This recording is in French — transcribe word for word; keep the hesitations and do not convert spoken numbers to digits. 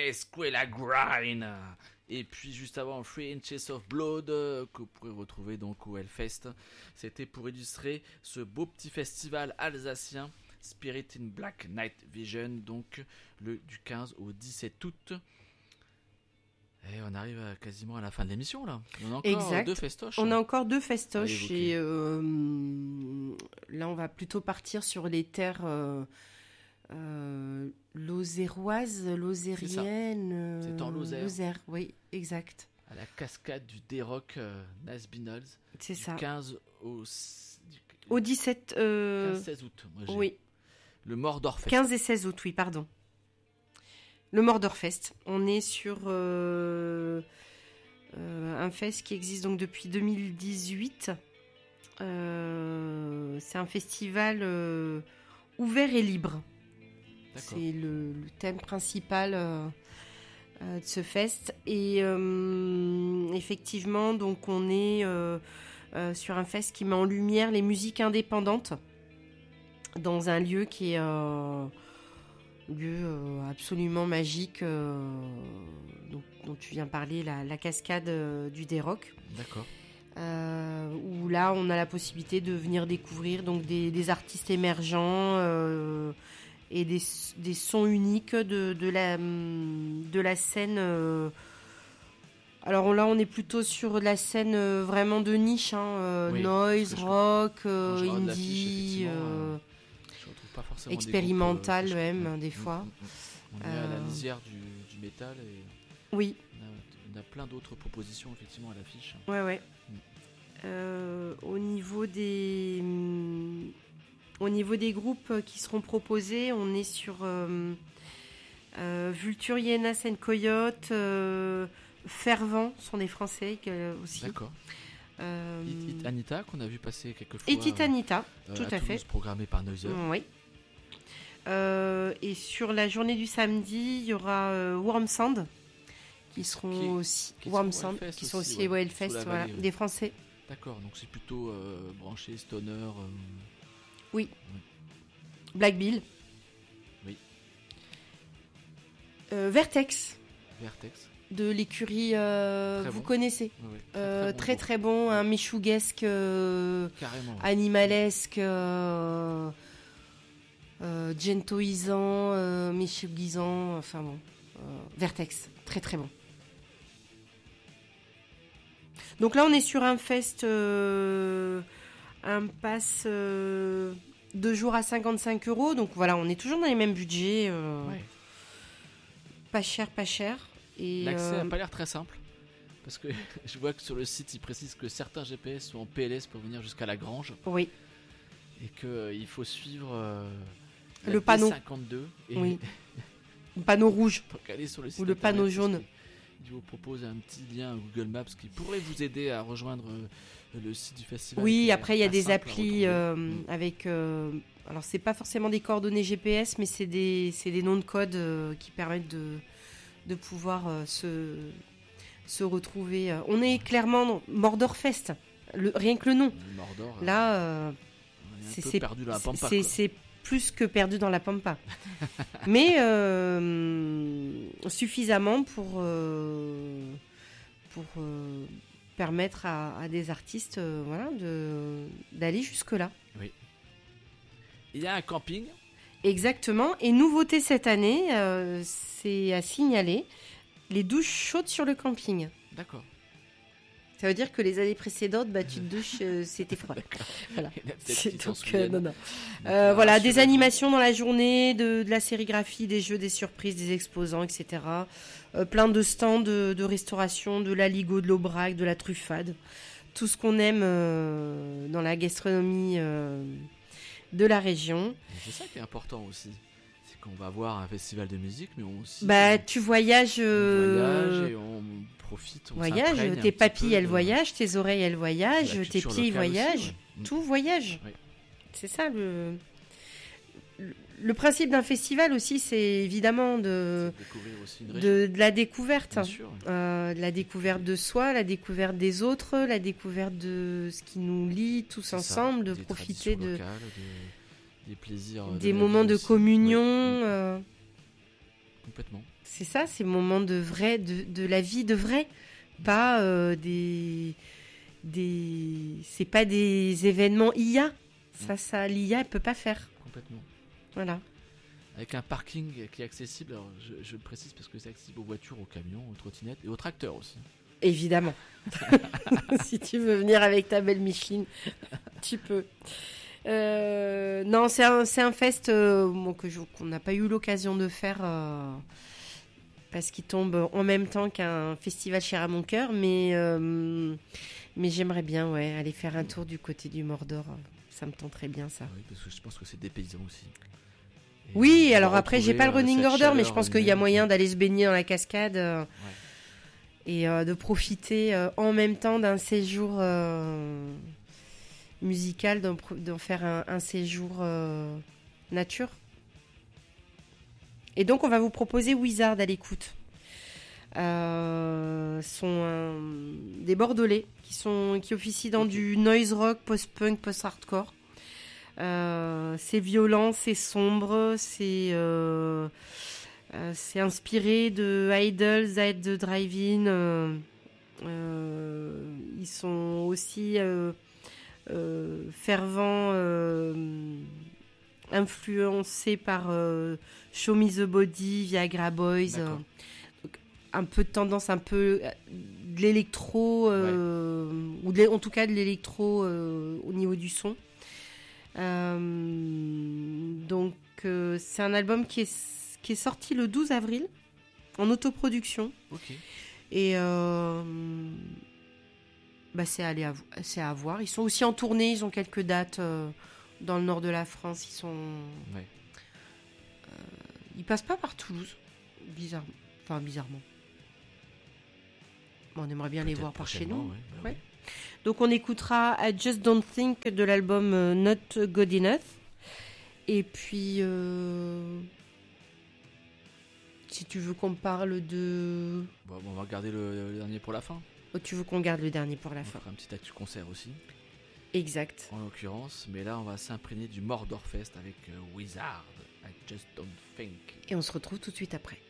Escuela Grind. Et puis juste avant, Three Inches of Blood, euh, que vous pourrez retrouver donc au Hellfest. C'était pour illustrer ce beau petit festival alsacien, Spirit in Black Night Vision, donc le du quinze au dix-sept août. Et on arrive à, quasiment à la fin de l'émission là. On a encore exact. deux festoches. On a encore deux festoches et euh, là on va plutôt partir sur les terres euh, euh, lozéroises, lozériennes. C'est, c'est en Lozère. Lozère, oui, exact. À la cascade du D-Rock euh, Nasbinals. C'est du ça. quinze au, du, au dix-sept euh... quinze seize août. Moi, j'ai oui. Le Mordor Fest. quinze et seize août, oui, pardon. Le Mordor Fest. On est sur euh, euh, un fest qui existe donc depuis deux mille dix-huit. Euh, c'est un festival euh, ouvert et libre. D'accord. C'est le, le thème principal euh, euh, de ce fest. Et euh, effectivement, donc on est euh, euh, sur un fest qui met en lumière les musiques indépendantes dans un lieu qui est euh, lieu euh, absolument magique euh, dont, dont tu viens parler, la, la cascade euh, du D-Rock. D'accord. Euh, où là on a la possibilité de venir découvrir donc des, des artistes émergents euh, et des, des sons uniques de, de, la, de la scène. Euh, alors là on est plutôt sur la scène euh, vraiment de niche, hein, euh, oui, noise, rock, euh, indie. Euh, Pas forcément expérimental des groupes, euh, même mmh, des fois. Mmh, mmh. On est euh... à la lisière du, du métal et oui. On a, on a plein d'autres propositions effectivement à l'affiche. Ouais ouais. Mmh. Euh, au niveau des mmh, au niveau des groupes qui seront proposés, on est sur euh, euh, Vulture, Hyenas and Coyote, euh, Fervent sont des Français euh, aussi. D'accord. Euh... It, It Anita qu'on a vu passer quelques fois. It, It Anita, euh, tout à, à Toulouse, fait. Programmé par Noiser. Oui. Euh, et sur la journée du samedi, il y aura euh, Warm Sound qui seront qui, aussi qui Warm sont Sound qui sont aussi ouais, au Hellfest, voilà, vallée, ouais. des Français. D'accord, donc c'est plutôt euh, branché stoner. Euh... Oui. Ouais. Black Bill. Oui. Euh, Vertex. Vertex. De l'écurie, euh, vous bon. connaissez. Ouais, ouais. Très, euh, très, très bon, très bon, un michouguesque, euh, animalesque. Euh, Euh, gentoisant, euh, michouguisant, enfin bon, euh, Vertex, très très bon. Donc là on est sur un fest, euh, un pass euh, deux jours à cinquante-cinq euros, donc voilà, on est toujours dans les mêmes budgets, euh, ouais. Pas cher, pas cher. Et l'accès n'a euh, pas l'air très simple, parce que je vois que sur le site ils précisent que certains G P S sont en P L S pour venir jusqu'à la Grange. Oui. Et qu'il euh, faut suivre... Euh, le panneau cinquante-deux et oui. Le panneau rouge sur le site ou le panneau jaune. Il vous propose un petit lien Google Maps qui pourrait vous aider à rejoindre euh, le site du festival. Oui, après il y a des applis euh, mmh. avec euh, alors c'est pas forcément des coordonnées G P S mais c'est des c'est des noms de code euh, qui permettent de de pouvoir euh, se se retrouver. On est clairement Mordor Fest. Le, rien que le nom. Le Mordor. Là euh, c'est c'est perdu dans la pampa. C'est, c'est plus que perdu dans la pampa. Mais euh, suffisamment pour, euh, pour euh, permettre à, à des artistes euh, voilà, de, d'aller jusque-là. Oui. Il y a un camping. Exactement. Et nouveauté cette année, euh, c'est à signaler, les douches chaudes sur le camping. D'accord. Ça veut dire que les années précédentes, bah, tu te douches, euh, c'était froid. Voilà. C'est donc, euh, non, non. Euh, voilà, des animations dans la journée, de, de la sérigraphie, des jeux, des surprises, des exposants, et cetera. Euh, plein de stands de, de restauration, de la ligo, de l'aubrac, de la truffade. Tout ce qu'on aime euh, dans la gastronomie euh, de la région. C'est ça qui est important aussi. C'est qu'on va voir un festival de musique, mais on aussi... Bah, on, tu voyages... Euh... On voyage et on... profite, on voyage, tes papilles elles de... voyagent, tes oreilles elles voyagent, tes pieds ils voyagent, aussi, ouais. Tout voyage. Ouais. C'est ça le... le principe d'un festival aussi, c'est évidemment de, c'est de, de la découverte, Bien sûr, ouais. euh, de la découverte de soi, la découverte des autres, la découverte de ce qui nous lie tous c'est ensemble, ça, de profiter de, locales, de des plaisirs, des de moments de aussi. communion. Ouais. Euh... complètement. C'est ça, c'est le moment de vrai, de, de la vie de vrai, pas euh, des, des, c'est pas des événements I A. Ça, ça, l'I A, elle peut pas faire. Complètement. Voilà. Avec un parking qui est accessible, alors je, je le précise parce que c'est accessible aux voitures, aux camions, aux trottinettes et aux tracteurs aussi. Évidemment. Si tu veux venir avec ta belle Micheline, tu peux. Euh, non, c'est un, c'est un fest euh, bon, que je, qu'on n'a pas eu l'occasion de faire euh, parce qu'il tombe en même temps qu'un festival cher à mon cœur, mais, euh, mais j'aimerais bien ouais, aller faire un tour du côté du Mordor. Ça me tenterait bien, ça. Oui, parce que je pense que c'est des paysans aussi. Et oui, on alors va après, j'ai pas le retrouver, running euh, order, cette mais je pense qu'il y a chaleur moyen humaine. d'aller se baigner dans la cascade euh, Ouais. et euh, de profiter euh, en même temps d'un séjour euh, musical, d'en, pro- d'en faire un, un séjour euh, nature. Et donc, on va vous proposer Wizard à l'écoute. Euh, sont euh, des Bordelais qui, sont, qui officient dans Ok. du noise rock, post-punk, post-hardcore. Euh, c'est violent, c'est sombre, c'est, euh, euh, c'est inspiré de Idols, Zed the Drive-In. Euh, euh, ils sont aussi euh, euh, fervents, euh, influencés par euh, Show Me the Body, Viagra Boys. D'accord. euh, donc un peu de tendance, un peu euh, de l'électro, euh, ou de l'é- en tout cas de l'électro euh, au niveau du son. Euh, donc euh, c'est un album qui est, qui est sorti le douze avril en autoproduction Ok. et euh, bah c'est, à aller à, vo- c'est à voir. Ils sont aussi en tournée, ils ont quelques dates euh, dans le nord de la France. Ils sont, Ouais. ils passent pas par Toulouse, bizarrement. Enfin bizarrement. Bon, on aimerait bien les Peut-être voir par chez prochainement, nous. ouais, bah Ouais. oui. Donc on écoutera I Just Don't Think de l'album euh, Not Good Enough. Et puis, euh, si tu veux qu'on parle de... Bon, on va regarder le, le dernier pour la fin. Oh, tu veux qu'on garde le dernier pour la On fin. fera un petit actu concert aussi, Exact. en l'occurrence. Mais là, on va s'imprégner du Mordor Fest avec euh, Wizard. I just don't think. Et on se retrouve tout de suite après.